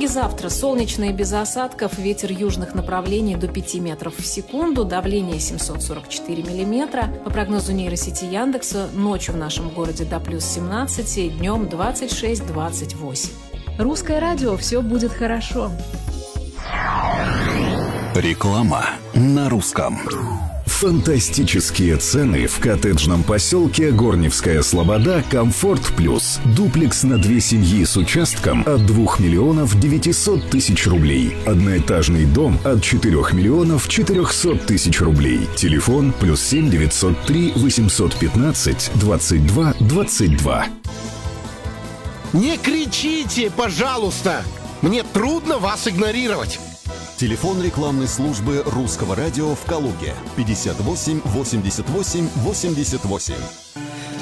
завтра солнечно и без осадков, ветер южных направлений до 5 метров в секунду, давление 744 миллиметра. По прогнозу нейросети Яндекса, ночью в нашем городе до плюс 17, днем 26-28. Русское радио, все будет хорошо. Реклама на русском. Фантастические цены в коттеджном поселке Горневская Слобода «Комфорт Плюс». Дуплекс на 2 семьи с участком от 2 миллионов 900 тысяч рублей. Одноэтажный дом от 4 миллионов 400 тысяч рублей. Телефон +7 903 815 22 22. Не кричите, пожалуйста! Мне трудно вас игнорировать. Телефон рекламной службы Русского радио в Калуге 58 88 88.